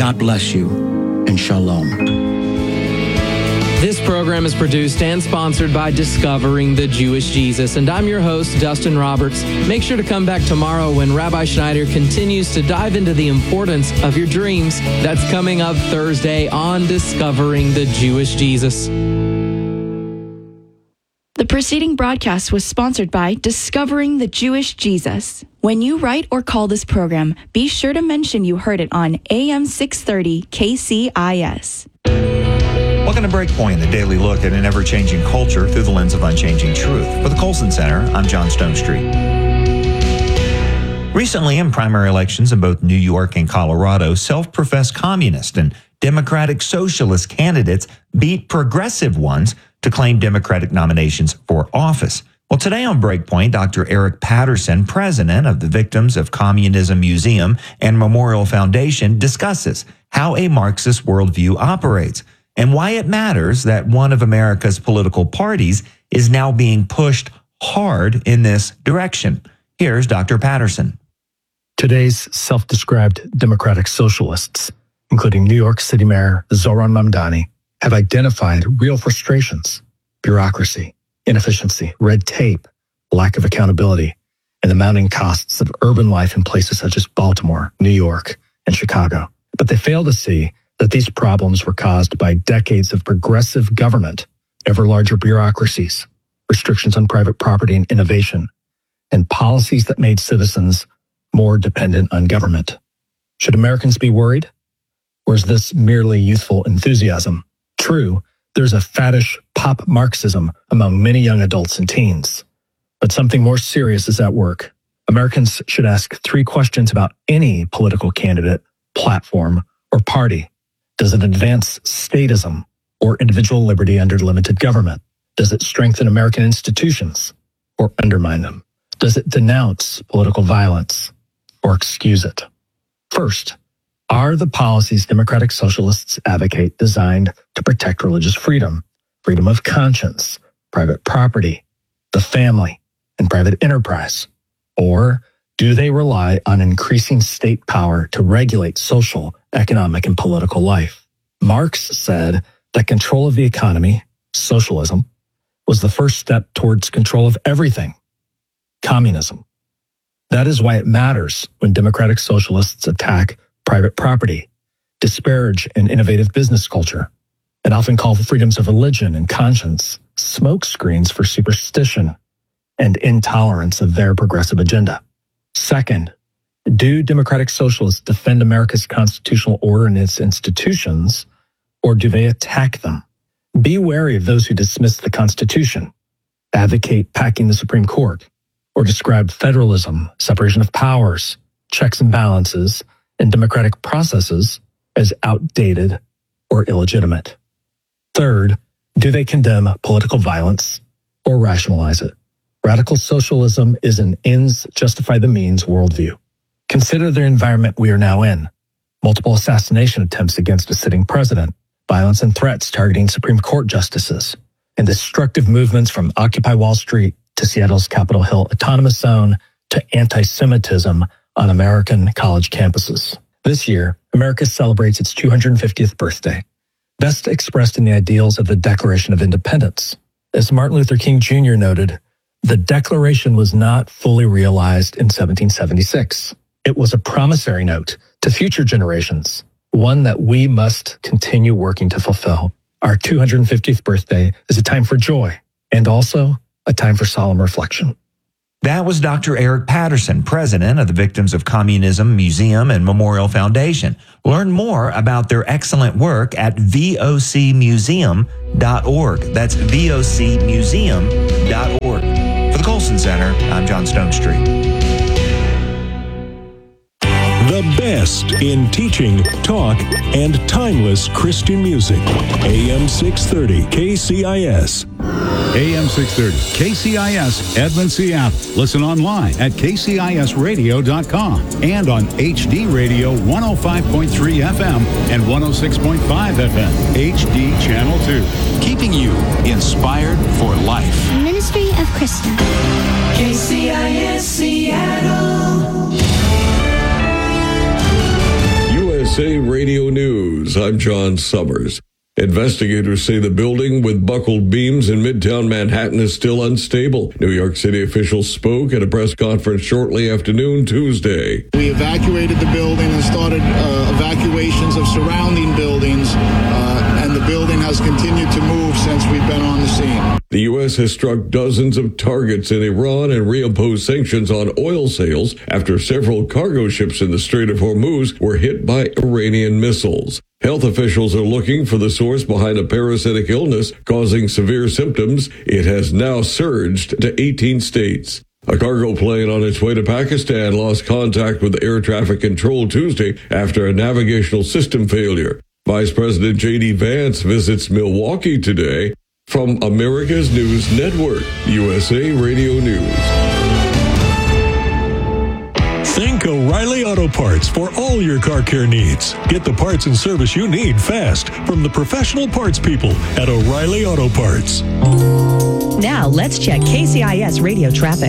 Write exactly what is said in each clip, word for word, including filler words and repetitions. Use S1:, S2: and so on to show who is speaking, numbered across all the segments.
S1: God bless you, and shalom.
S2: This program is produced and sponsored by Discovering the Jewish Jesus, and I'm your host, Dustin Roberts. Make sure to come back tomorrow when Rabbi Schneider continues to dive into the importance of your dreams. That's coming up Thursday on Discovering the Jewish Jesus.
S3: The preceding broadcast was sponsored by Discovering the Jewish Jesus. When you write or call this program, be sure to mention you heard it on A M six thirty K C I S.
S4: Welcome to Breakpoint, a daily look at an ever-changing culture through the lens of unchanging truth. For the Colson Center, I'm John Stonestreet. Recently, in primary elections in both New York and Colorado, self-professed communist and Democratic Socialist candidates beat progressive ones to claim Democratic nominations for office. Well, today on Breakpoint, Doctor Eric Patterson, president of the Victims of Communism Museum and Memorial Foundation, discusses how a Marxist worldview operates and why it matters that one of America's political parties is now being pushed hard in this direction. Here's Doctor Patterson.
S5: Today's self-described democratic socialists, including New York City Mayor Zohran Mamdani, have identified real frustrations: bureaucracy, inefficiency, red tape, lack of accountability, and the mounting costs of urban life in places such as Baltimore, New York, and Chicago. But they fail to see that these problems were caused by decades of progressive government, ever larger bureaucracies, restrictions on private property and innovation, and policies that made citizens more dependent on government. Should Americans be worried? Or is this merely youthful enthusiasm? True, there's a faddish pop Marxism among many young adults and teens. But something more serious is at work. Americans should ask three questions about any political candidate, platform, or party. Does it advance statism or individual liberty under limited government? Does it strengthen American institutions or undermine them? Does it denounce political violence or excuse it? First, are the policies Democratic Socialists advocate designed to protect religious freedom, freedom of conscience, private property, the family, and private enterprise? Or do they rely on increasing state power to regulate social, economic, and political life? Marx said that control of the economy, socialism, was the first step towards control of everything, communism. That is why it matters when democratic socialists attack private property, disparage an innovative business culture, and often call for freedoms of religion and conscience smokescreens for superstition and intolerance of their progressive agenda. Second, do democratic socialists defend America's constitutional order and its institutions, or do they attack them? Be wary of those who dismiss the Constitution, advocate packing the Supreme Court, or describe federalism, separation of powers, checks and balances, and democratic processes as outdated or illegitimate. Third, do they condemn political violence or rationalize it? Radical socialism is an ends justify the means worldview. Consider the environment we are now in. Multiple assassination attempts against a sitting president, violence and threats targeting Supreme Court justices, and destructive movements from Occupy Wall Street to Seattle's Capitol Hill Autonomous Zone to anti-Semitism on American college campuses. This year, America celebrates its two hundred fiftieth birthday, best expressed in the ideals of the Declaration of Independence. As Martin Luther King Junior noted, the Declaration was not fully realized in seventeen seventy-six. It was a promissory note to future generations, one that we must continue working to fulfill. Our two hundred fiftieth birthday is a time for joy and also a time for solemn reflection.
S4: That was Doctor Eric Patterson, president of the Victims of Communism Museum and Memorial Foundation. Learn more about their excellent work at V O C museum dot org. That's V O C museum dot org. For the Colson Center, I'm John Stonestreet.
S6: The best in teaching, talk, and timeless Christian music. A M six thirty K C I S.
S7: A M six thirty K C I S, Edmond, Seattle. Listen online at K C I S radio dot com and on H D Radio one oh five point three F M and one oh six point five F M. H D Channel two. Keeping you inspired for life.
S8: Ministry of Christian.
S9: K C I S Seattle.
S8: S A Radio News. I'm John Summers. Investigators say the building with buckled beams in Midtown Manhattan is still unstable. New York City officials spoke at a press conference shortly after noon Tuesday.
S10: We evacuated the building and started uh, evacuations of surrounding buildings, uh, and the building has continued to move since we've been on the scene.
S8: The U S has struck dozens of targets in Iran and reimposed sanctions on oil sales after several cargo ships in the Strait of Hormuz were hit by Iranian missiles. Health officials are looking for the source behind a parasitic illness causing severe symptoms. It has now surged to eighteen states. A cargo plane on its way to Pakistan lost contact with air traffic control Tuesday after a navigational system failure. Vice President J D Vance visits Milwaukee today. From America's News Network, U S A Radio News.
S6: Think O'Reilly Auto Parts for all your car care needs. Get the parts and service you need fast from the professional parts people at O'Reilly Auto Parts.
S11: Now let's check K C I S radio traffic.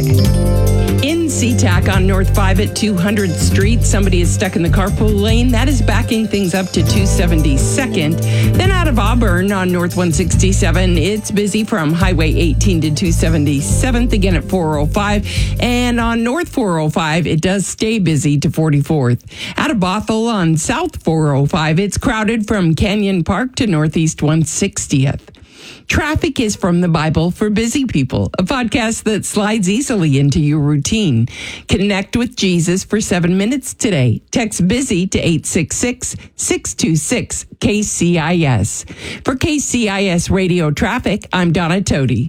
S12: In SeaTac on North five at two hundredth Street, somebody is stuck in the carpool lane. That is backing things up to two seventy-second. Then out of Auburn on North one sixty-seven, it's busy from Highway eighteen to two seventy-seventh, again at four oh five. And on North four oh five, it does stay busy to forty-fourth. Out of Bothell on South four oh five, it's crowded from Canyon Park to Northeast one sixtieth. Traffic is from the Bible for Busy People, a podcast that slides easily into your routine. Connect with Jesus for seven minutes today. Text BUSY to eight six six, six two six, K C I S. For K C I S Radio Traffic, I'm Donna Toti.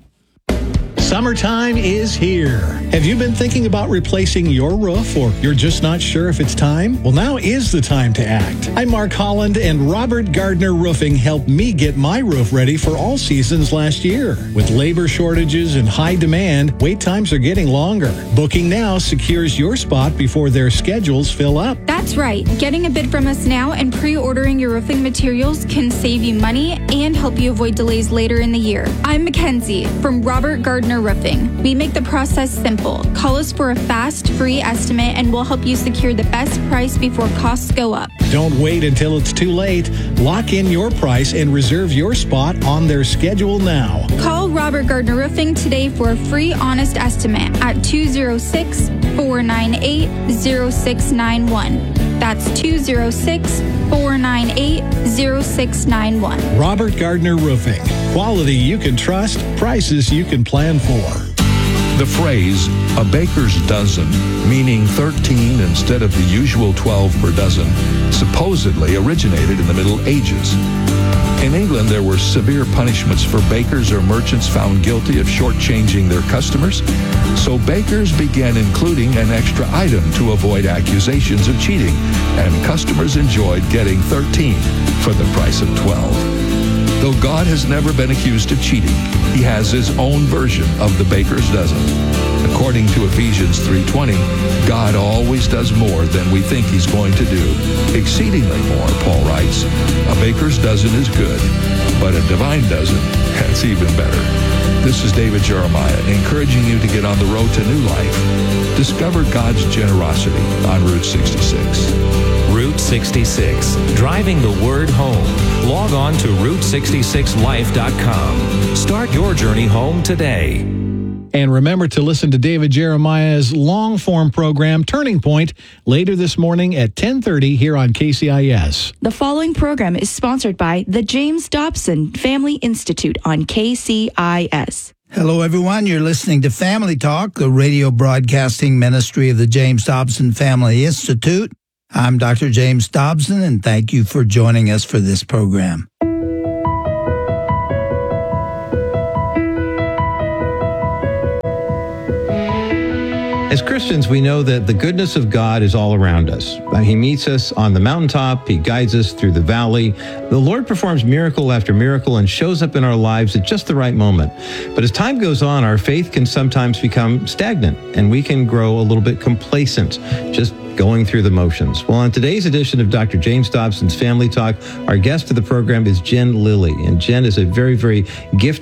S5: Summertime is here. Have you been thinking about replacing your roof, or you're just not sure if it's time? Well, now is the time to act. I'm Mark Holland, and Robert Gardner Roofing helped me get my roof ready for all seasons last year. With labor shortages and high demand, wait times are getting longer. Booking now secures your spot before their schedules fill up.
S13: That's right. Getting a bid from us now and pre-ordering your roofing materials can save you money and help you avoid delays later in the year. I'm Mackenzie from Robert Gardner Roofing. We make the process simple. Call us for a fast, free estimate, and we'll help you secure the best price before costs go up.
S5: Don't wait until it's too late. Lock in your price and reserve your spot on their schedule now.
S13: Call Robert Gardner Roofing today for a free, honest estimate at two oh six, four nine eight, oh six nine one. That's two oh six, four nine eight, oh six nine one.
S5: Robert Gardner Roofing. Quality you can trust, prices you can plan for.
S14: The phrase, a baker's dozen, meaning thirteen instead of the usual twelve per dozen, supposedly originated in the Middle Ages. In England, there were severe punishments for bakers or merchants found guilty of shortchanging their customers, so bakers began including an extra item to avoid accusations of cheating, and customers enjoyed getting thirteen for the price of twelve. Though God has never been accused of cheating, he has his own version of the baker's dozen. According to Ephesians three twenty, God always does more than we think he's going to do. Exceedingly more, Paul writes. A baker's dozen is good, but a divine dozen, that's even better. This is David Jeremiah, encouraging you to get on the road to new life. Discover God's generosity on Route sixty-six.
S15: Route sixty-six, driving the word home. Log on to route sixty-six life dot com. Start your journey home today.
S5: And remember to listen to David Jeremiah's long-form program, Turning Point, later this morning at ten thirty here on K C I S.
S3: The following program is sponsored by the James Dobson Family Institute on K C I S.
S16: Hello, everyone. You're listening to Family Talk, the radio broadcasting ministry of the James Dobson Family Institute. I'm Doctor James Dobson, and thank you for joining us for this program.
S17: As Christians, we know that the goodness of God is all around us. He meets us on the mountaintop. He guides us through the valley. The Lord performs miracle after miracle and shows up in our lives at just the right moment. But as time goes on, our faith can sometimes become stagnant, and we can grow a little bit complacent, just going through the motions. Well, on today's edition of Doctor James Dobson's Family Talk, our guest of the program is Jen Lilly. And Jen is a very, very gifted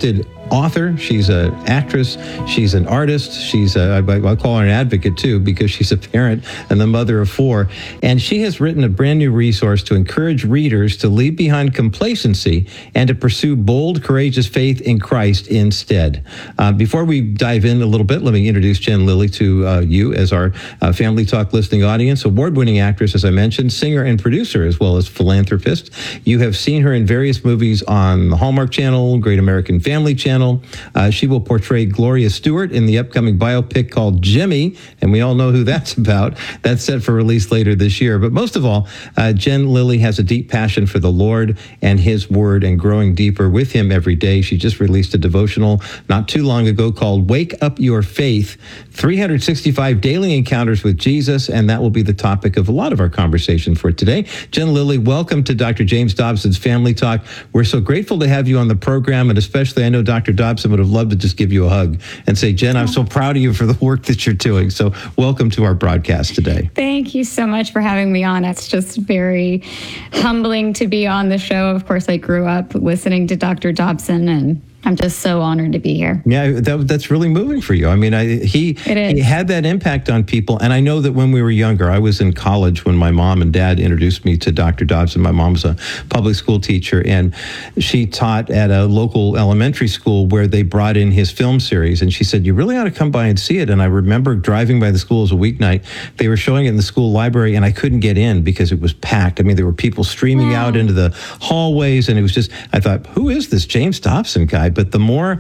S17: author. She's an actress. She's an artist. She's a, I, I call her an advocate too, because she's a parent and the mother of four. And she has written a brand new resource to encourage readers to leave behind complacency and to pursue bold, courageous faith in Christ instead. Uh, before we dive in a little bit, let me introduce Jen Lilly to uh, you as our uh, Family Talk listening audience. Award-winning actress, as I mentioned, singer and producer, as well as philanthropist. You have seen her in various movies on the Hallmark Channel, Great American Family Channel. Uh, she will portray Gloria Stewart in the upcoming biopic called Jimmy, and we all know who that's about. That's set for release later this year. But most of all, uh, Jen Lilly has a deep passion for the Lord and His Word and growing deeper with Him every day. She just released a devotional not too long ago called Wake Up Your Faith, three hundred sixty-five Daily Encounters with Jesus, and that will be the topic of a lot of our conversation for today. Jen Lilly, welcome to Doctor James Dobson's Family Talk. We're so grateful to have you on the program, and especially I know Doctor Dobson would have loved to just give you a hug and say, Jen, I'm so proud of you for the work that you're doing. So welcome to our broadcast today.
S18: Thank you so much for having me on. It's just very humbling to be on the show. Of course, I grew up listening to Doctor Dobson, and I'm just so honored to be here.
S17: Yeah, that, that's really moving for you. I mean, I, he he had that impact on people. And I know that when we were younger, I was in college when my mom and dad introduced me to Doctor Dobson. My mom was a public school teacher, and she taught at a local elementary school where they brought in his film series. And she said, you really ought to come by and see it. And I remember driving by the school as a weeknight. They were showing it in the school library, and I couldn't get in because it was packed. I mean, there were people streaming wow. out into the hallways, and it was just, I thought, who is this James Dobson guy? But the more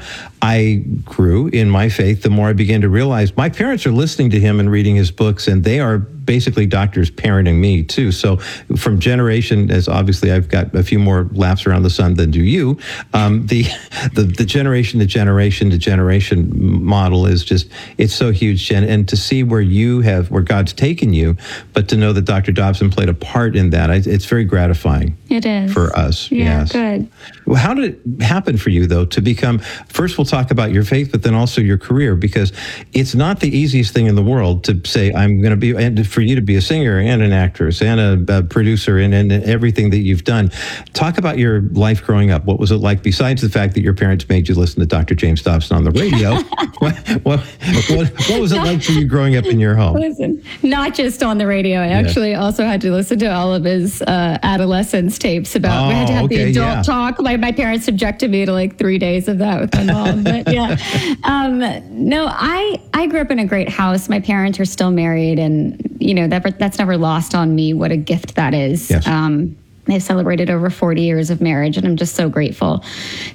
S17: I grew in my faith, the more I began to realize my parents are listening to him and reading his books, and they are basically doctors parenting me too. So from generation, as obviously I've got a few more laps around the sun than do you, um, the, the the generation to generation to generation model is just, it's so huge, Jen. And to see where you have, where God's taken you, but to know that Doctor Dobson played a part in that, it's very gratifying.
S18: It is.
S17: For us.
S18: Yeah,
S17: yes.
S18: Good.
S17: Well, how did it happen for you, though, to become, first we'll talk about your faith, but then also your career, because it's not the easiest thing in the world to say, I'm going to be, and for you to be a singer and an actress and a, a producer and, and everything that you've done. Talk about your life growing up. What was it like, besides the fact that your parents made you listen to Doctor James Dobson on the radio? what, what, what, what was it like for you growing up in your home?
S18: Listen, not just on the radio. I actually yeah. also had to listen to all of his uh, adolescence tapes about,
S17: oh,
S18: we had to have
S17: okay,
S18: the adult
S17: yeah.
S18: talk. My, my parents subjected me to like three days of that with my mom. But yeah, um, no, I, I grew up in a great house. My parents are still married, and you know, that, that's never lost on me what a gift that is.
S17: Yes.
S18: Um, they've celebrated over forty years of marriage, and I'm just so grateful.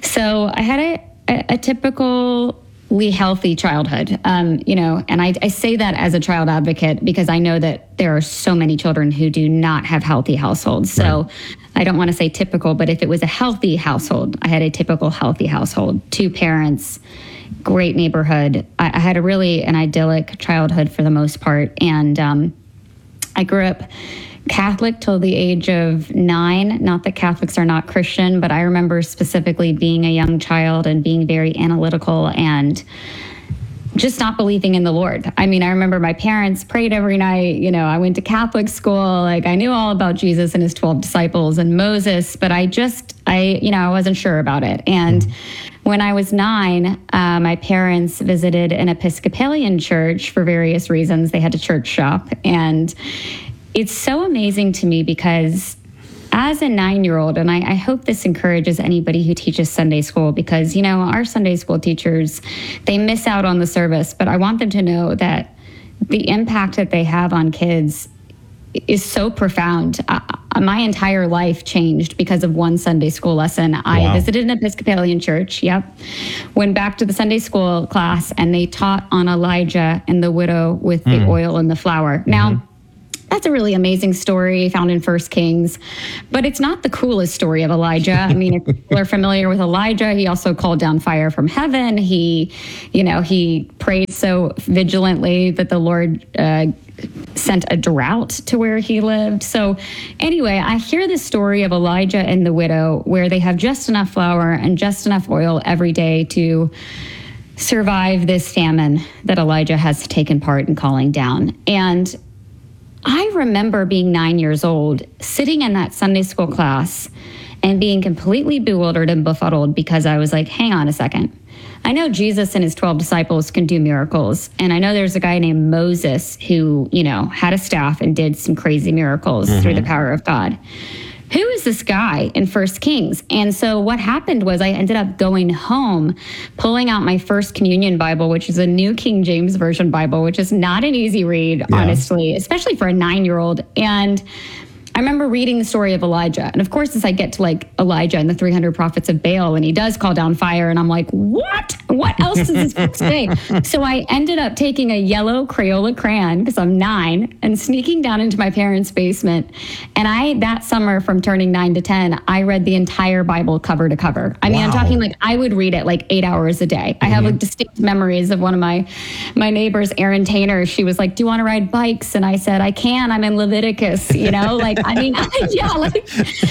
S18: So I had a, a, a typical healthy childhood, um, you know, and I, I say that as a child advocate because I know that there are so many children who do not have healthy households. So right. I don't want to say typical, but if it was a healthy household, I had a typical healthy household, two parents, great neighborhood. I, I had a really an idyllic childhood for the most part. And um, I grew up Catholic till the age of nine. Not that Catholics are not Christian, but I remember specifically being a young child and being very analytical and just not believing in the Lord. I mean, I remember my parents prayed every night. You know, I went to Catholic school. Like, I knew all about Jesus and his twelve disciples and Moses, but I just, I, you know, I wasn't sure about it. And when I was nine, uh, my parents visited an Episcopalian church for various reasons. They had to church shop. And it's so amazing to me because as a nine-year-old, and I, I hope this encourages anybody who teaches Sunday school, because, you know, our Sunday school teachers, they miss out on the service, but I want them to know that the impact that they have on kids is so profound. Uh, my entire life changed because of one Sunday school lesson. Wow. I visited an Episcopalian church, yep, went back to the Sunday school class, and they taught on Elijah and the widow with the mm. oil and the flour. Mm-hmm. Now, that's a really amazing story found in First Kings, but it's not the coolest story of Elijah. I mean, if people are familiar with Elijah, he also called down fire from heaven. He, you know, he prayed so vigilantly that the Lord uh, sent a drought to where he lived. So anyway, I hear this story of Elijah and the widow where they have just enough flour and just enough oil every day to survive this famine that Elijah has taken part in calling down. And I remember being nine years old, sitting in that Sunday school class and being completely bewildered and befuddled because I was like, hang on a second. I know Jesus and his twelve disciples can do miracles. And I know there's a guy named Moses who, you know, had a staff and did some crazy miracles mm-hmm. through the power of God. Who is this guy in First Kings? And so what happened was I ended up going home, pulling out my First Communion Bible, which is a New King James Version Bible, which is not an easy read, yeah. honestly, especially for a nine-year-old. And I remember reading the story of Elijah. And of course, as I get to like Elijah and the three hundred prophets of Baal, and he does call down fire, and I'm like, what? What else does this book say? So I ended up taking a yellow Crayola crayon, because I'm nine, and sneaking down into my parents' basement. And I, that summer from turning nine to ten, I read the entire Bible cover to cover. I mean, wow. I'm talking like I would read it like eight hours a day. Mm-hmm. I have like distinct memories of one of my, my neighbors, Erin Tainer. She was like, do you want to ride bikes? And I said, I can. I'm in Leviticus, you know, like, I mean, yeah, like,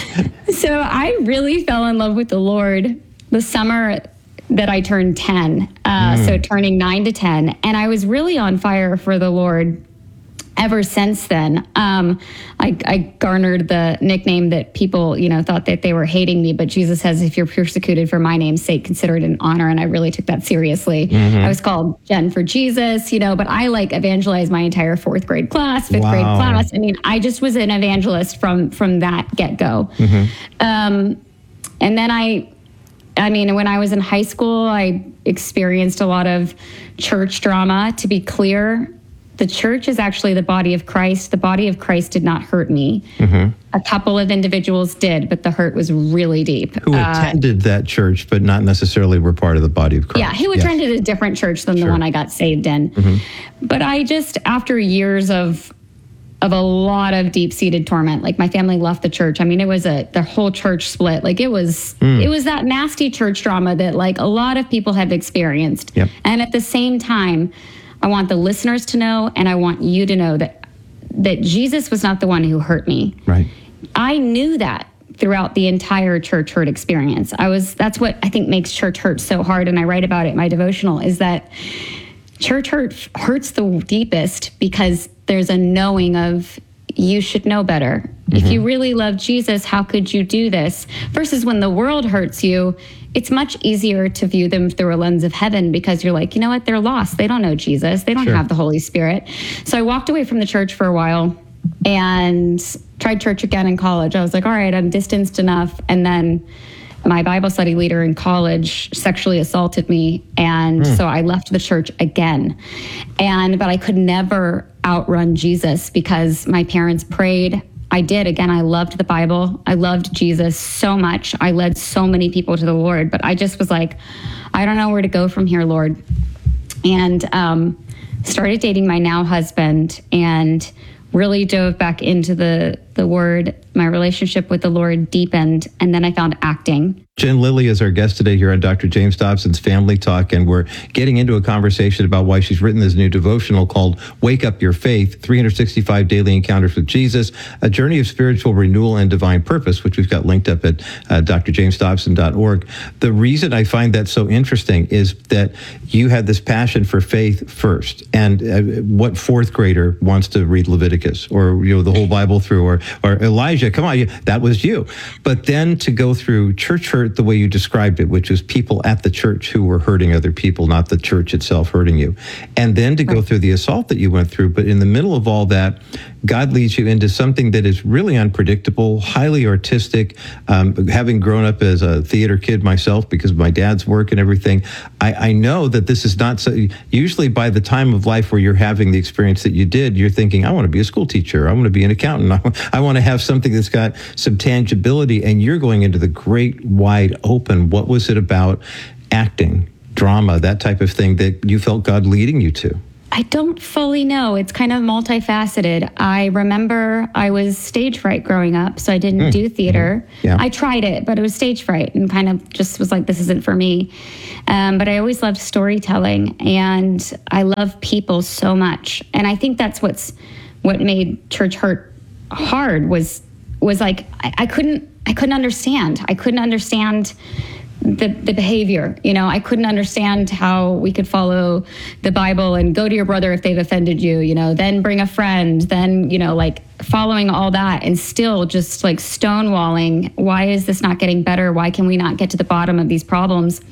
S18: so I really fell in love with the Lord the summer that I turned ten. Uh, mm. So turning nine to ten. And I was really on fire for the Lord ever since then. Um, I, I garnered the nickname that people, you know, thought that they were hating me, but Jesus says, if you're persecuted for my name's sake, consider it an honor. And I really took that seriously. Mm-hmm. I was called Jen for Jesus, you know, but I like evangelized my entire fourth grade class, fifth wow. grade class. I mean, I just was an evangelist from, from that get-go. Mm-hmm. Um, and then I, I mean, when I was in high school, I experienced a lot of church drama. To be clear, the church is actually the body of Christ. The body of Christ did not hurt me. Mm-hmm. A couple of individuals did, but the hurt was really deep.
S17: Who uh, attended that church, but not necessarily were part of the body of Christ.
S18: Yeah, who yes. attended a different church than sure. the one I got saved in. Mm-hmm. But I just, after years of of a lot of deep-seated torment, like my family left the church. I mean, it was a the whole church split. Like it was, mm. it was that nasty church drama that like a lot of people have experienced. Yep. And at the same time, I want the listeners to know, and I want you to know that that Jesus was not the one who hurt me.
S17: Right.
S18: I knew that throughout the entire church hurt experience. I was, that's what I think makes church hurt so hard. And I write about it in my devotional, is that church hurt hurts the deepest because there's a knowing of, you should know better. Mm-hmm. If you really love Jesus, how could you do this? Versus when the world hurts you, it's much easier to view them through a lens of heaven, because you're like, you know what? They're lost. They don't know Jesus. They don't sure. have the Holy Spirit. So I walked away from the church for a while and tried church again in college. I was like, all right, I'm distanced enough. And then my Bible study leader in college sexually assaulted me. And mm. so I left the church again. And, but I could never outrun Jesus, because my parents prayed. I did. Again, I loved the Bible. I loved Jesus so much. I led so many people to the Lord, but I just was like, I don't know where to go from here, Lord. And um, started dating my now husband and really dove back into the, the word. My relationship with the Lord deepened, and then I found acting.
S17: Jen Lilly is our guest today here on Doctor James Dobson's Family Talk, and we're getting into a conversation about why she's written this new devotional called Wake Up Your Faith, three hundred sixty-five Daily Encounters with Jesus, a journey of spiritual renewal and divine purpose, which we've got linked up at uh, d r james dobson dot org. The reason I find that so interesting is that you had this passion for faith first, and uh, what fourth grader wants to read Leviticus or, you know, the whole Bible through, or, or Elijah, come on, you, that was you. But then to go through church hurt the way you described it, which was people at the church who were hurting other people, not the church itself hurting you. And then to go through the assault that you went through. But in the middle of all that, God leads you into something that is really unpredictable, highly artistic. Um, having grown up as a theater kid myself, because of my dad's work and everything, I, I know that this is not so. Usually by the time of life where you're having the experience that you did, you're thinking, I want to be a school teacher. I want to be an accountant. I, I want to have something that's got some tangibility. And you're going into the great wide open. What was it about acting, drama, that type of thing that you felt God leading you to?
S18: I don't fully know. It's kind of multifaceted. I remember I was stage fright growing up, so I didn't mm. do theater. Mm. Yeah. I tried it, but it was stage fright and kind of just was like, this isn't for me. Um, but I always loved storytelling, and I love people so much. And I think that's what's what made church hurt hard was was like I, I couldn't I couldn't understand. I couldn't understand the the behavior. You know, I couldn't understand how we could follow the Bible and go to your brother if they've offended you, you know, then bring a friend, then, you know, like following all that and still just like stonewalling. Why is this not getting better? Why can we not get to the bottom of these problems?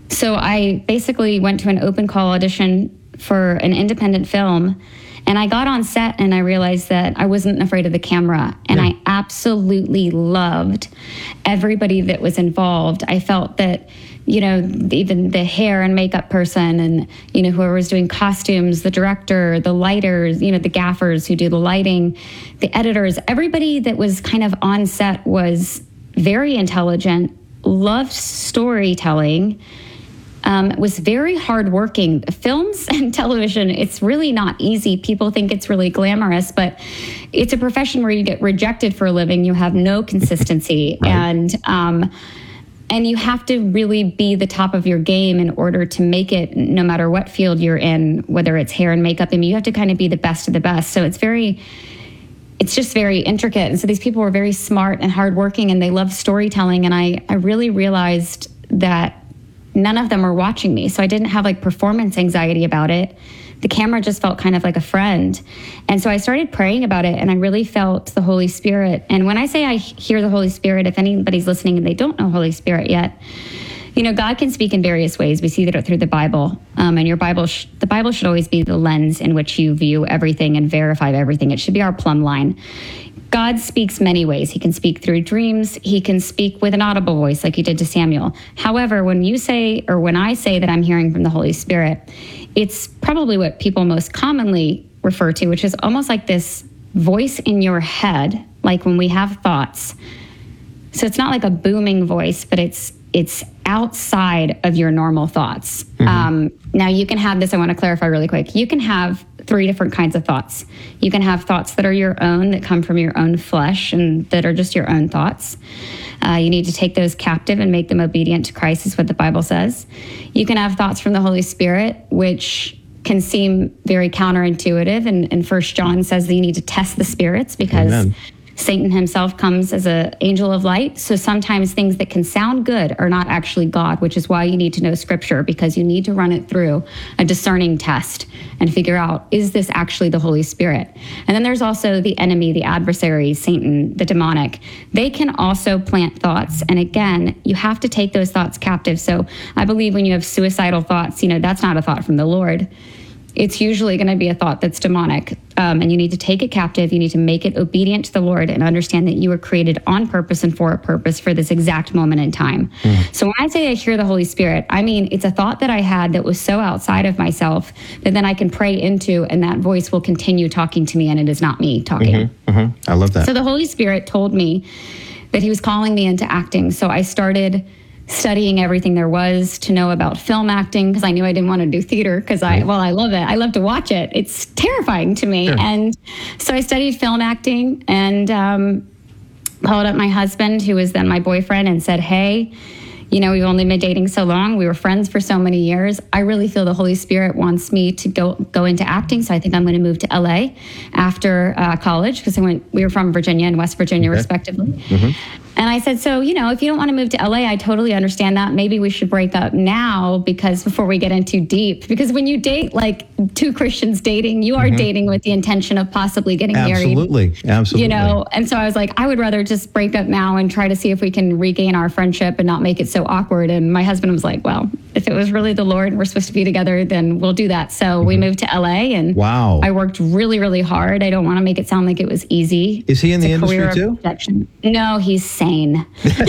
S18: So I basically went to an open call audition for an independent film, and I got on set and I realized that I wasn't afraid of the camera, and yeah. I absolutely loved everybody that was involved. I felt that, you know, even the hair and makeup person and, you know, whoever was doing costumes, the director, the lighters, you know, the gaffers who do the lighting, the editors, everybody that was kind of on set was very intelligent, loved storytelling, um, was very hardworking. Films and television, it's really not easy. People think it's really glamorous, but it's a profession where you get rejected for a living. You have no consistency. Right. And, um, And you have to really be the top of your game in order to make it, no matter what field you're in, whether it's hair and makeup. I mean, you have to kind of be the best of the best. So it's very, it's just very intricate. And so these people were very smart and hardworking, and they love storytelling. And I, I really realized that none of them were watching me. So I didn't have like performance anxiety about it. The camera just felt kind of like a friend. And so I started praying about it, and I really felt the Holy Spirit. And when I say I hear the Holy Spirit, if anybody's listening and they don't know Holy Spirit yet, you know, God can speak in various ways. We see that through the Bible. Um, and your Bible, sh- the Bible should always be the lens in which you view everything and verify everything. It should be our plumb line. God speaks many ways. He can speak through dreams. He can speak with an audible voice like he did to Samuel. However, when you say, or when I say that I'm hearing from the Holy Spirit, it's probably what people most commonly refer to, which is almost like this voice in your head, like when we have thoughts. So it's not like a booming voice, but it's it's outside of your normal thoughts. Mm-hmm. Um, now you can have this, I want to clarify really quick. You can have three different kinds of thoughts. You can have thoughts that are your own, that come from your own flesh and that are just your own thoughts. Uh, you need to take those captive and make them obedient to Christ, is what the Bible says. You can have thoughts from the Holy Spirit, which can seem very counterintuitive. And, and First John says that you need to test the spirits, because Amen. Satan himself comes as an angel of light. So sometimes things that can sound good are not actually God, which is why you need to know Scripture, because you need to run it through a discerning test and figure out, is this actually the Holy Spirit? And then there's also the enemy, the adversary, Satan, the demonic. They can also plant thoughts. And again, you have to take those thoughts captive. So I believe when you have suicidal thoughts, you know, that's not a thought from the Lord. It's usually going to be a thought that's demonic. Um, and you need to take it captive. You need to make it obedient to the Lord and understand that you were created on purpose and for a purpose for this exact moment in time. Mm. So when I say I hear the Holy Spirit, I mean, it's a thought that I had that was so outside of myself that then I can pray into, and that voice will continue talking to me, and it is not me talking.
S17: Mm-hmm, mm-hmm. I love that.
S18: So the Holy Spirit told me that he was calling me into acting. So I started studying everything there was to know about film acting, because I knew I didn't want to do theater, because I, well, I love it. I love to watch it. It's terrifying to me. Sure. And so I studied film acting and um, called up my husband, who was then my boyfriend, and said, hey, you know, we've only been dating so long. We were friends for so many years. I really feel the Holy Spirit wants me to go go into acting. So I think I'm going to move to L A after uh, college, because I went. We were from Virginia and West Virginia, okay. respectively. Mm-hmm. And I said, so, you know, if you don't want to move to L A, I totally understand that. Maybe we should break up now, because before we get in too deep, because when you date like two Christians dating, you are mm-hmm. dating with the intention of possibly getting
S17: absolutely.
S18: married.
S17: Absolutely. Absolutely.
S18: You know, and so I was like, I would rather just break up now and try to see if we can regain our friendship and not make it so awkward. And my husband was like, well, if it was really the Lord and we're supposed to be together, then we'll do that. So mm-hmm. we moved to L A, and
S17: wow.
S18: I worked really, really hard. I don't want to make it sound like it was easy.
S17: Is he in
S18: it's
S17: the industry too?
S18: Protection. No, he's sane.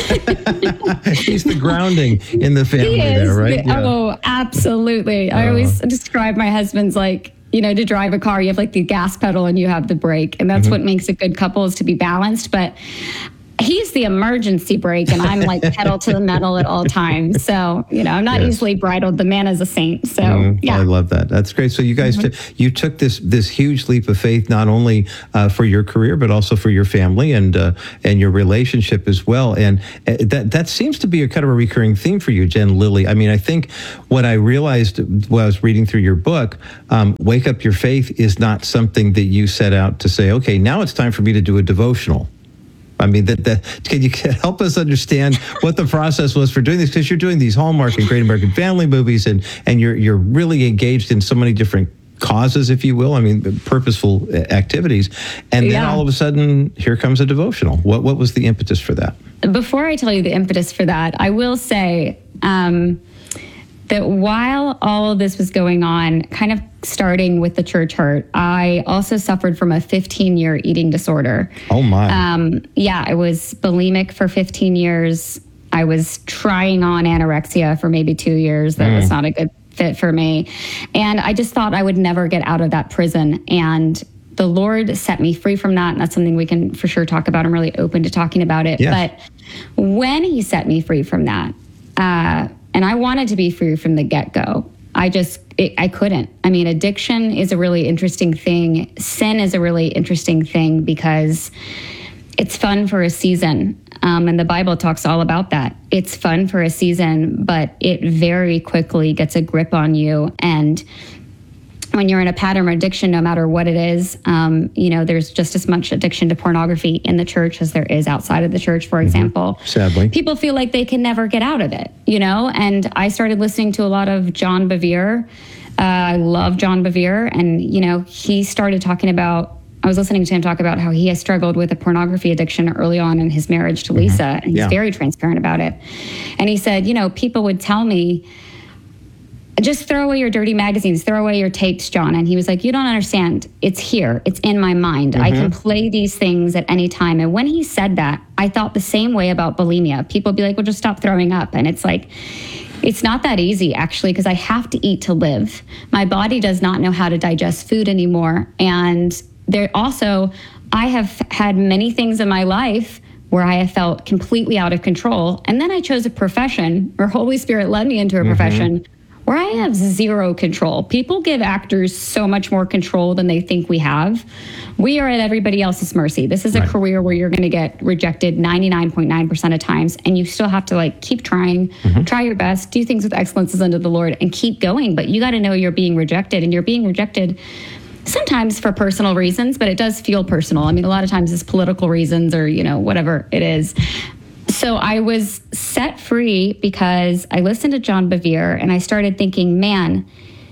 S17: He's the grounding in the family there, right?
S18: Yeah. Oh, absolutely. Uh, I always describe my husband's like, you know, to drive a car, you have like the gas pedal and you have the brake. And that's mm-hmm. what makes a good couple, is to be balanced. But he's the emergency brake, and I'm like pedal to the metal at all times. So, you know, I'm not yes. easily bridled. The man is a saint. So, mm, yeah.
S17: I love that. That's great. So you guys, mm-hmm. t- you took this this huge leap of faith, not only uh, for your career, but also for your family and uh, and your relationship as well. And uh, that that seems to be a kind of a recurring theme for you, Jen Lilly. I mean, I think what I realized while I was reading through your book, um, Wake Up Your Faith, is not something that you set out to say, okay, now it's time for me to do a devotional. I mean, that, that can you help us understand what the process was for doing this? Because you're doing these Hallmark and Great American Family movies, and and you're you're really engaged in so many different causes, if you will. I mean, purposeful activities. And then yeah. all of a sudden, here comes a devotional. What what was the impetus for that?
S18: Before I tell you the impetus for that, I will say, um, that while all of this was going on, kind of starting with the church hurt, I also suffered from a fifteen-year eating disorder.
S17: Oh, my.
S18: Um, yeah, I was bulimic for fifteen years. I was trying on anorexia for maybe two years. That mm. was not a good fit for me. And I just thought I would never get out of that prison. And the Lord set me free from that. And that's something we can for sure talk about. I'm really open to talking about it.
S17: Yes.
S18: But when he set me free from that, uh, and I wanted to be free from the get-go, I just, it, I couldn't. I mean, addiction is a really interesting thing. Sin is a really interesting thing because it's fun for a season. Um, and the Bible talks all about that. It's fun for a season, but it very quickly gets a grip on you. And when you're in a pattern of addiction, no matter what it is, um, you know, there's just as much addiction to pornography in the church as there is outside of the church, for example.
S17: Mm-hmm. Sadly.
S18: People feel like they can never get out of it, you know? And I started listening to a lot of John Bevere. Uh, I love John Bevere. And, you know, he started talking about, I was listening to him talk about how he has struggled with a pornography addiction early on in his marriage to Lisa. Mm-hmm. And he's
S17: yeah.
S18: very transparent about it. And he said, you know, people would tell me, just throw away your dirty magazines, throw away your tapes, John. And he was like, you don't understand. It's here. It's in my mind. Mm-hmm. I can play these things at any time. And when he said that, I thought the same way about bulimia. People be like, well, just stop throwing up. And it's like, it's not that easy, actually, because I have to eat to live. My body does not know how to digest food anymore. And there also, I have had many things in my life where I have felt completely out of control. And then I chose a profession, or Holy Spirit led me into a mm-hmm. profession where I have zero control. People give actors so much more control than they think we have. We are at everybody else's mercy. This is a right. career where you're going to get rejected ninety-nine point nine percent of times, and you still have to like keep trying, mm-hmm. try your best, do things with excellence as unto the Lord, and keep going. But you got to know you're being rejected, and you're being rejected sometimes for personal reasons, but it does feel personal. I mean, a lot of times it's political reasons or, you know, whatever it is. So I was set free because I listened to John Bevere and I started thinking, man,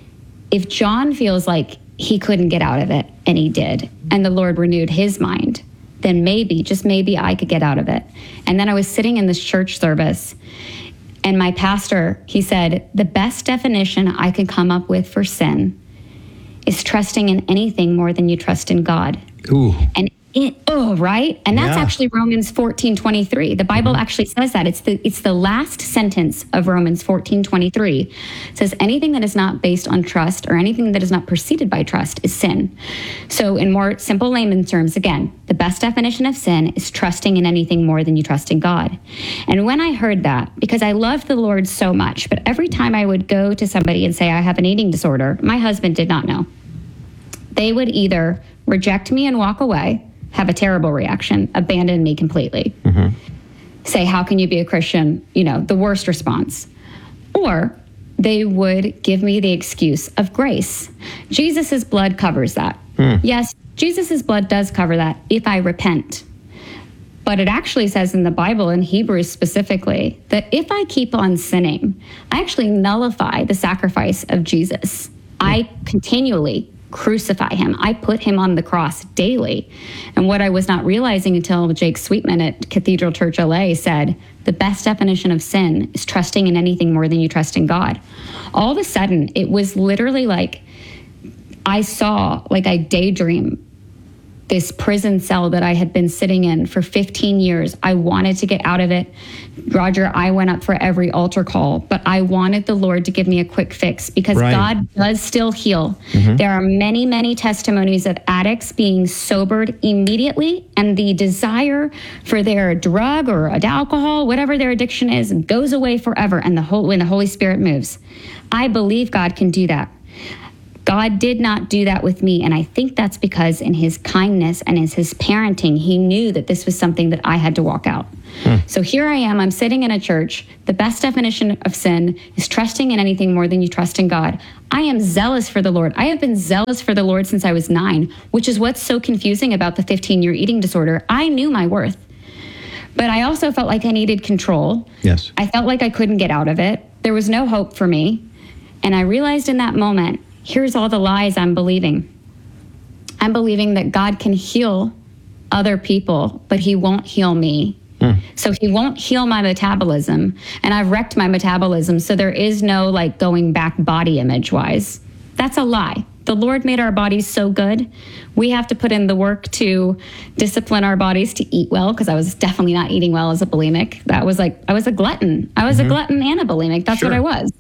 S18: if John feels like he couldn't get out of it and he did, and the Lord renewed his mind, then maybe, just maybe I could get out of it. And then I was sitting in this church service and my pastor, he said, the best definition I could come up with for sin is trusting in anything more than you trust in God.
S17: Ooh.
S18: And It, oh, right. And that's
S17: yeah.
S18: actually Romans fourteen twenty-three. The Bible mm-hmm. actually says that. It's the it's the last sentence of Romans fourteen twenty-three. It says anything that is not based on trust or anything that is not preceded by trust is sin. So in more simple layman's terms, again, the best definition of sin is trusting in anything more than you trust in God. And when I heard that, because I loved the Lord so much, but every time I would go to somebody and say I have an eating disorder, my husband did not know. They would either reject me and walk away, have a terrible reaction, abandon me completely. Mm-hmm. Say, how can you be a Christian? You know, the worst response. Or they would give me the excuse of grace. Jesus's blood covers that. Mm. Yes, Jesus's blood does cover that if I repent. But it actually says in the Bible, in Hebrews specifically, that if I keep on sinning, I actually nullify the sacrifice of Jesus. Mm. I continually crucify him. I put him on the cross daily. And what I was not realizing until Jake Sweetman at Cathedral Church L A said, the best definition of sin is trusting in anything more than you trust in God. All of a sudden, it was literally like I saw, like I daydream this prison cell that I had been sitting in for fifteen years. I wanted to get out of it. Roger, I went up for every altar call, but I wanted the Lord to give me a quick fix because right. God does still heal. Mm-hmm. There are many, many testimonies of addicts being sobered immediately, and the desire for their drug or alcohol, whatever their addiction is, goes away forever, and the whole, when the Holy Spirit moves. I believe God can do that. God did not do that with me, and I think that's because in his kindness and in his parenting, he knew that this was something that I had to walk out. Hmm. So here I am, I'm sitting in a church. The best definition of sin is trusting in anything more than you trust in God. I am zealous for the Lord. I have been zealous for the Lord since I was nine, which is what's so confusing about the fifteen-year eating disorder. I knew my worth, but I also felt like I needed control.
S17: Yes.
S18: I felt like I couldn't get out of it. There was no hope for me. And I realized in that moment, here's all the lies I'm believing. I'm believing that God can heal other people, but he won't heal me. Mm. So he won't heal my metabolism, and I've wrecked my metabolism. So there is no like going back body image wise. That's a lie. The Lord made our bodies so good. We have to put in the work to discipline our bodies to eat well, because I was definitely not eating well as a bulimic. That was like, I was a glutton. I was mm-hmm. a glutton and a bulimic. That's sure. what I was.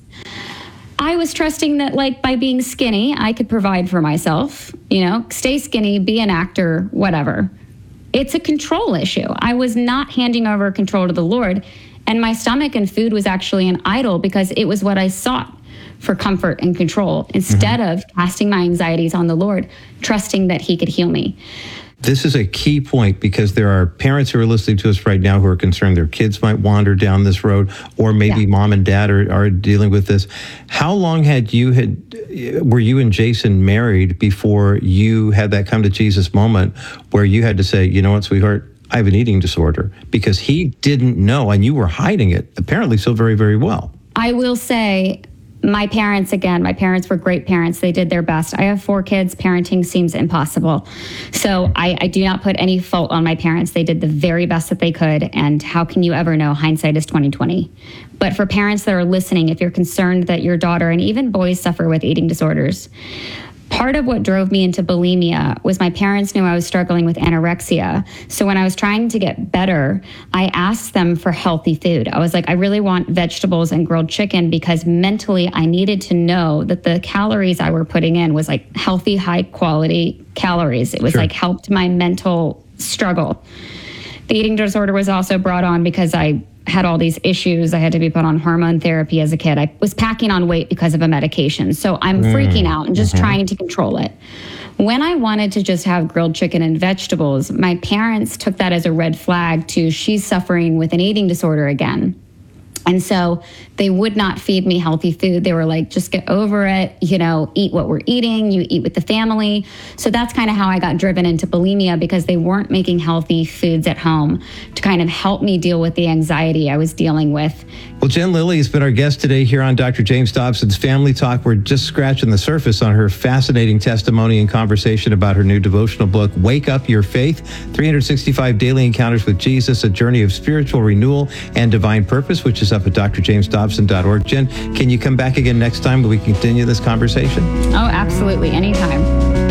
S18: I was trusting that like by being skinny, I could provide for myself, you know, stay skinny, be an actor, whatever. It's a control issue. I was not handing over control to the Lord, and my stomach and food was actually an idol because it was what I sought for comfort and control instead mm-hmm. of casting my anxieties on the Lord, trusting that he could heal me.
S17: This is a key point, because there are parents who are listening to us right now who are concerned their kids might wander down this road, or maybe yeah. mom and dad are, are dealing with this. How long had you had were you and Jason married before you had that come to Jesus moment where you had to say, you know what, sweetheart, I have an eating disorder? Because he didn't know, and you were hiding it apparently so very, very well.
S18: I will say, my parents, again, my parents were great parents. They did their best. I have four kids. Parenting seems impossible. So I, I do not put any fault on my parents. They did the very best that they could. And how can you ever know? Hindsight is twenty twenty. But for parents that are listening, if you're concerned that your daughter, and even boys, suffer with eating disorders, part of what drove me into bulimia was my parents knew I was struggling with anorexia. So when I was trying to get better, I asked them for healthy food. I was like, I really want vegetables and grilled chicken, because mentally I needed to know that the calories I were putting in was like healthy, high quality calories. It was sure. like helped my mental struggle. The eating disorder was also brought on because I had all these issues. I had to be put on hormone therapy as a kid. I was packing on weight because of a medication. So I'm mm. freaking out and just mm-hmm. trying to control it. When I wanted to just have grilled chicken and vegetables, my parents took that as a red flag to, she's suffering with an eating disorder again. And so they would not feed me healthy food. They were like, just get over it, you know, eat what we're eating, you eat with the family. So that's kind of how I got driven into bulimia, because they weren't making healthy foods at home to kind of help me deal with the anxiety I was dealing with.
S17: Well, Jen Lilly has been our guest today here on Doctor James Dobson's Family Talk. We're just scratching the surface on her fascinating testimony and conversation about her new devotional book, Wake Up Your Faith, three hundred sixty-five Daily Encounters with Jesus, a journey of spiritual renewal and divine purpose, which is up at d r james dobson dot org. Jen, can you come back again next time that we continue this conversation?
S18: Oh, absolutely. Anytime.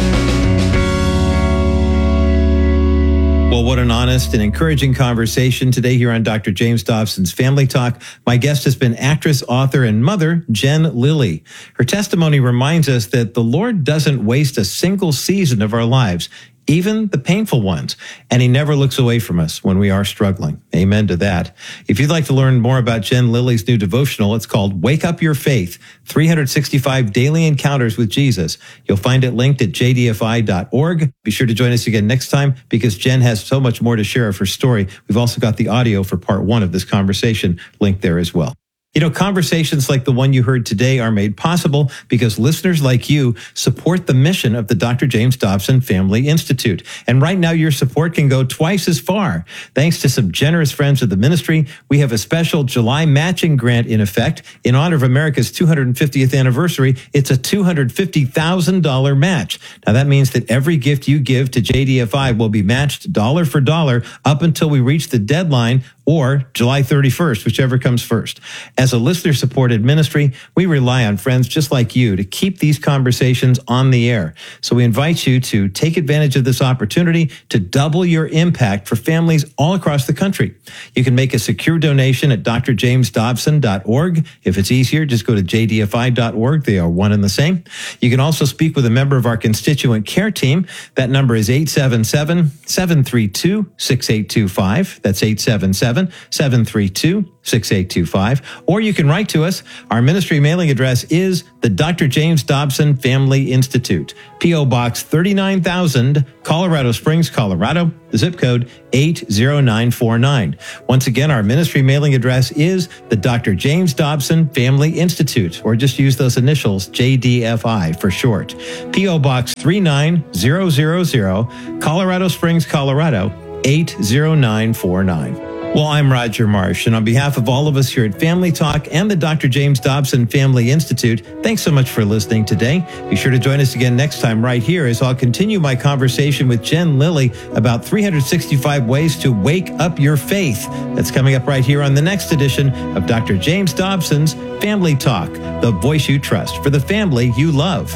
S17: Well, what an honest and encouraging conversation today here on Doctor James Dobson's Family Talk. My guest has been actress, author, and mother, Jen Lilly. Her testimony reminds us that the Lord doesn't waste a single season of our lives, even the painful ones, and he never looks away from us when we are struggling. Amen to that. If you'd like to learn more about Jen Lilly's new devotional, it's called Wake Up Your Faith, three hundred sixty-five Daily Encounters with Jesus. You'll find it linked at j d f i dot org. Be sure to join us again next time, because Jen has so much more to share of her story. We've also got the audio for part one of this conversation linked there as well. You know, conversations like the one you heard today are made possible because listeners like you support the mission of the Doctor James Dobson Family Institute. And right now, your support can go twice as far. Thanks to some generous friends of the ministry, we have a special July matching grant in effect. In honor of America's two hundred fiftieth anniversary, it's a two hundred fifty thousand dollars match. Now, that means that every gift you give to J D F I will be matched dollar for dollar up until we reach the deadline, or July thirty-first, whichever comes first. As a listener-supported ministry, we rely on friends just like you to keep these conversations on the air. So we invite you to take advantage of this opportunity to double your impact for families all across the country. You can make a secure donation at d r james dobson dot org. If it's easier, just go to j d f i dot org. They are one and the same. You can also speak with a member of our constituent care team. That number is eight seven seven, seven three two, six eight two five. That's eight seven seven, seven three two, six eight two five. Or you can write to us. Our ministry mailing address is the Doctor James Dobson Family Institute, P O Box thirty-nine thousand, Colorado Springs, Colorado, zip code eight zero nine four nine. Once again, our ministry mailing address is the Doctor James Dobson Family Institute, or just use those initials, J D F I for short. P O Box three nine zero zero zero, Colorado Springs, Colorado, eight zero nine four nine. Well, I'm Roger Marsh, and on behalf of all of us here at Family Talk and the Doctor James Dobson Family Institute, thanks so much for listening today. Be sure to join us again next time right here as I'll continue my conversation with Jen Lilly about three hundred sixty-five ways to wake up your faith. That's coming up right here on the next edition of Doctor James Dobson's Family Talk, the voice you trust for the family you love.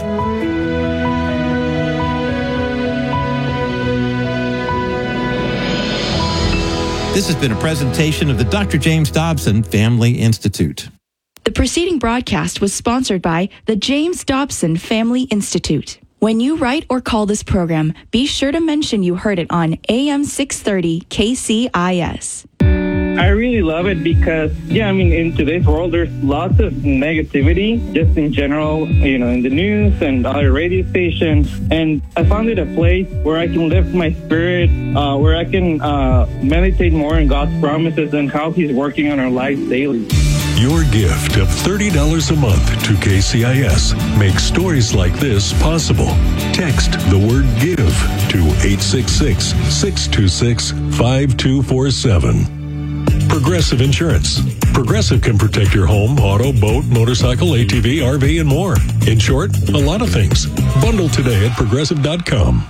S17: This has been a presentation of the Doctor James Dobson Family Institute.
S3: The preceding broadcast was sponsored by the James Dobson Family Institute. When you write or call this program, be sure to mention you heard it on A M six thirty K C I S.
S19: I really love it because, yeah, I mean, in today's world, there's lots of negativity, just in general, you know, in the news and other radio stations. And I found it a place where I can lift my spirit, uh, where I can uh, meditate more on God's promises and how He's working on our lives daily.
S6: Your gift of thirty dollars a month to K C I S makes stories like this possible. Text the word GIVE to eight six six, six two six, five two four seven. Progressive Insurance. Progressive can protect your home, auto, boat, motorcycle, A T V, R V, and more. In short, a lot of things. Bundle today at progressive dot com.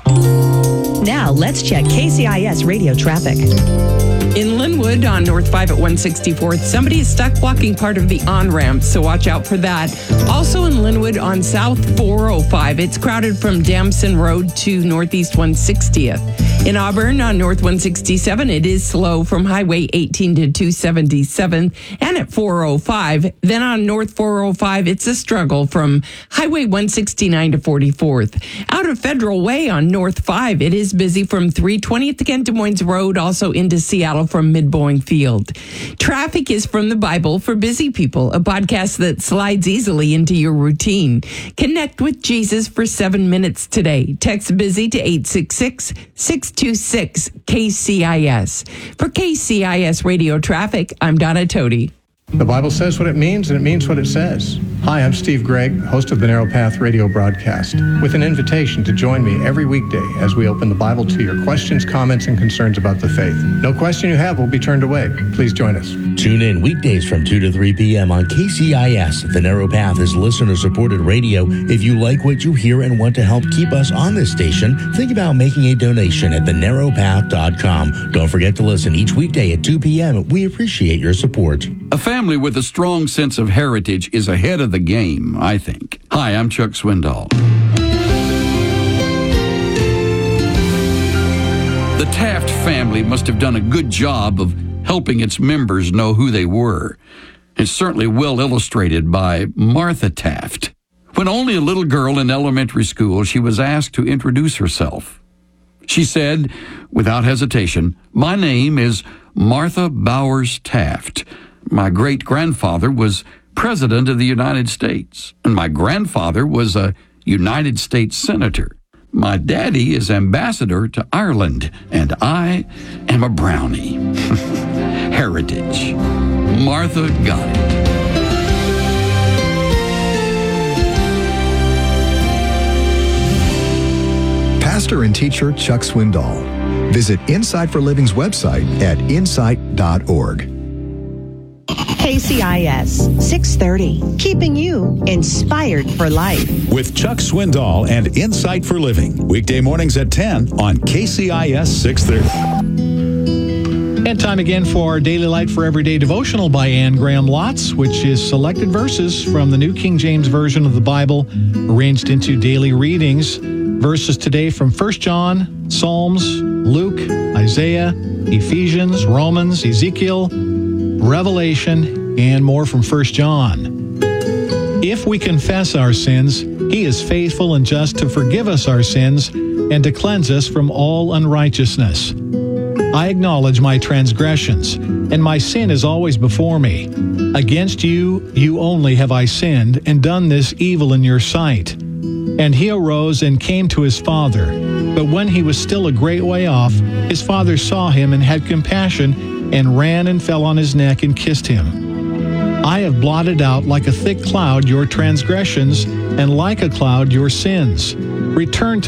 S11: Now let's check K C I S radio traffic.
S12: In Linwood on North five at one sixty-fourth, somebody is stuck blocking part of the on-ramp, so watch out for that. Also in Linwood on South four oh five, it's crowded from Damson Road to Northeast one sixtieth. In Auburn on North one sixty-seven, it is slow from Highway eighteen to two seventy-seventh and at four oh five. Then on North four oh five, it's a struggle from Highway one sixty-nine to forty-fourth. Out of Federal Way on North five, it is busy from three twentieth to Kent Des Moines Road, also into Seattle from Mid-Boeing Field. Traffic is from the Bible for Busy People, a podcast that slides easily into your routine. Connect with Jesus for seven minutes today. Text BUSY to eight six six, six two six, K C I S. For K C I S Radio Traffic, I'm Donna Toti.
S20: The Bible says what it means, and it means what it says. Hi, I'm Steve Gregg, host of the Narrow Path radio broadcast, with an invitation to join me every weekday as we open the Bible to your questions, comments, and concerns about the faith. No question you have will be turned away. Please join us.
S21: Tune in weekdays from two to three p.m. on K C I S. The Narrow Path is listener-supported radio. If you like what you hear and want to help keep us on this station, think about making a donation at the narrow path dot com. Don't forget to listen each weekday at two p.m. We appreciate your support.
S22: A family with a strong sense of heritage is ahead of the game, I think. Hi, I'm Chuck Swindoll. The Taft family must have done a good job of helping its members know who they were. It's certainly well illustrated by Martha Taft. When only a little girl in elementary school, she was asked to introduce herself. She said, without hesitation, "My name is Martha Bowers Taft. My great-grandfather was President of the United States, and my grandfather was a United States Senator. My daddy is ambassador to Ireland, and I am a brownie." Heritage. Martha got it.
S23: Pastor and teacher Chuck Swindoll. Visit Insight for Living's website at insight dot org.
S11: K C I S six thirty, keeping you inspired for life.
S7: With Chuck Swindoll and Insight for Living. Weekday mornings at ten on K C I S six thirty.
S24: And time again for our Daily Light for Everyday devotional by Anne Graham Lotz, which is selected verses from the New King James Version of the Bible, arranged into daily readings. Verses today from First John, Psalms, Luke, Isaiah, Ephesians, Romans, Ezekiel, Revelation, and more from First John. If we confess our sins, He is faithful and just to forgive us our sins and to cleanse us from all unrighteousness. I acknowledge my transgressions, and my sin is always before me. Against you, you only have I sinned and done this evil in your sight. And he arose and came to his father. But when he was still a great way off, his father saw him and had compassion, and ran and fell on his neck and kissed him. I have blotted out like a thick cloud your transgressions, and like a cloud your sins. Return to